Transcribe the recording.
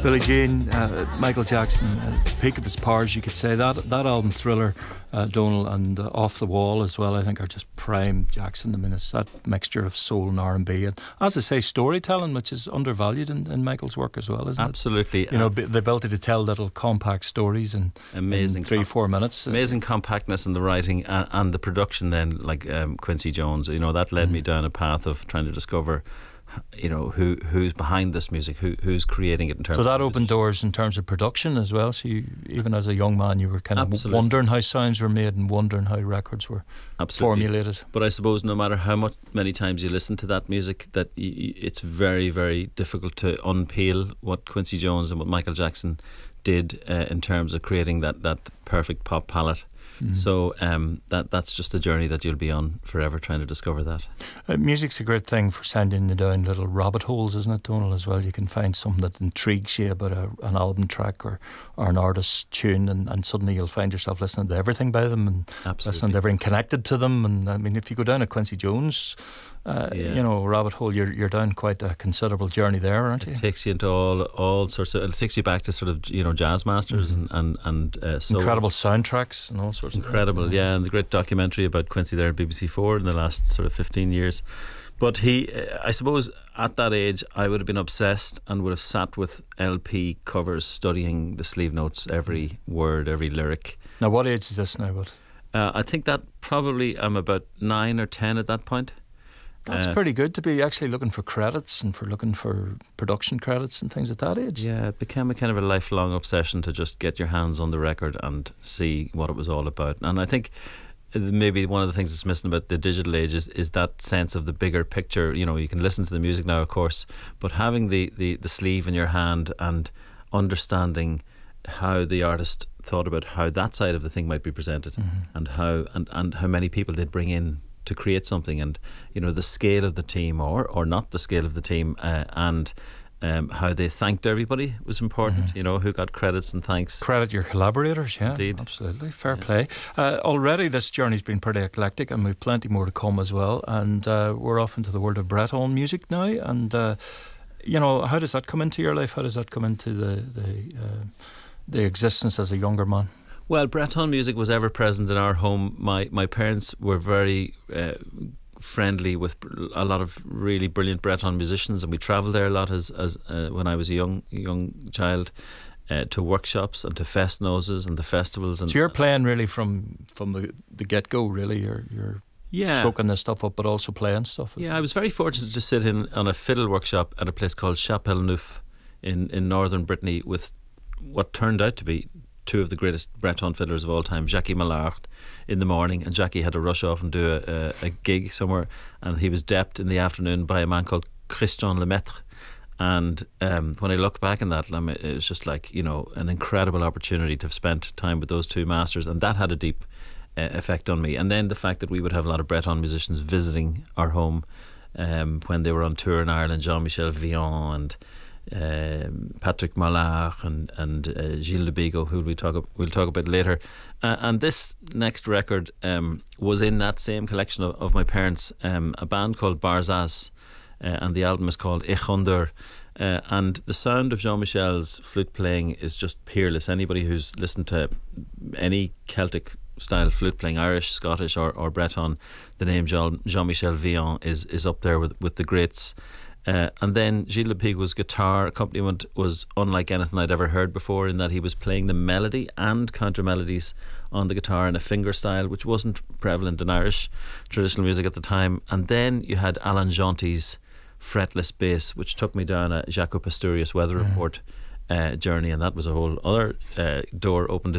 Billie Jean, Michael Jackson, peak of his powers, you could say. That album, Thriller, Donal, and Off the Wall as well, I think are just prime Jackson. I mean, it's that mixture of soul and R&B, and as I say, storytelling, which is undervalued in Michael's work as well, isn't it? Absolutely. You know, the ability to tell little compact stories in 3-4 minutes. Amazing compactness in the writing and the production then, like Quincy Jones. You know, that led me down a path of trying to discover, you know, who's behind this music, who's creating it in terms of... So that opened doors in terms of production as well. So you, even as a young man, you were kind of wondering how sounds were made and wondering how records were formulated. But I suppose no matter how many times you listen to that music, that it's very, very difficult to unpeel what Quincy Jones and what Michael Jackson did in terms of creating that perfect pop palette. So that's just a journey that you'll be on forever, trying to discover that. Music's a great thing for sending you down little rabbit holes, isn't it, Donal, as well? You can find something that intrigues you about an album track or an artist's tune, and suddenly you'll find yourself listening to everything by them and listening to everything connected to them. And I mean, if you go down a Quincy Jones you know, rabbit hole, you're down quite a considerable journey there, aren't you? It takes you into all sorts of... It takes you back to sort of, you know, jazz masters and so incredible soundtracks and all sorts incredible, of things. Yeah, and the great documentary about Quincy there at BBC4 in the last sort of 15 years. But he, I suppose at that age, I would have been obsessed and would have sat with LP covers studying the sleeve notes, every word, every lyric. Now, what age is this now? What? I think that probably I'm about 9 or 10 at that point. That's pretty good to be actually looking for credits and for looking for production credits and things at that age. Yeah, it became a kind of a lifelong obsession to just get your hands on the record and see what it was all about. And I think maybe one of the things that's missing about the digital age is that sense of the bigger picture. You know, you can listen to the music now, of course, but having the sleeve in your hand and understanding how the artist thought about how that side of the thing might be presented, and how many people they'd bring in to create something, and you know, the scale of the team or not the scale of the team, and how they thanked everybody was important. You know, who got credits and thanks. Credit your collaborators. Yeah, indeed. Absolutely, fair play. Already this journey's been pretty eclectic, and we've plenty more to come as well, and we're off into the world of Breton music now. And you know, how does that come into your life? How does that come into the existence as a younger man? Well, Breton music was ever present in our home. My parents were very friendly with a lot of really brilliant Breton musicians, and we travelled there a lot as when I was a young child, to workshops and to fest noses and the festivals. And so you're playing really from the get go. Really, you're soaking this stuff up, but also playing stuff. Yeah, I was very fortunate to sit in on a fiddle workshop at a place called Chapelle Neuf in northern Brittany with what turned out to be two of the greatest Breton fiddlers of all time, Jackie Mallard, in the morning, and Jackie had to rush off and do a gig somewhere, and he was depped in the afternoon by a man called Christian Lemaitre. And when I look back on that, it was just like, you know, an incredible opportunity to have spent time with those two masters, and that had a deep effect on me. And then the fact that we would have a lot of Breton musicians visiting our home when they were on tour in Ireland, Jean-Michel Villon and Patrick Mallard and Gilles Lebigo, who we'll talk about later, and this next record was in that same collection of my parents, a band called Barzaz, and the album is called Echonder, and the sound of Jean-Michel's flute playing is just peerless. Anybody who's listened to any Celtic style flute playing, Irish, Scottish or Breton, the name Jean-Michel Villon is up there with the greats. And then Gilles Lebigo's guitar accompaniment was unlike anything I'd ever heard before, in that he was playing the melody and counter melodies on the guitar in a finger style, which wasn't prevalent in Irish traditional music at the time. And then you had Alan Genty's fretless bass, which took me down a Jaco Pastorius Weather Report journey, and that was a whole other door opened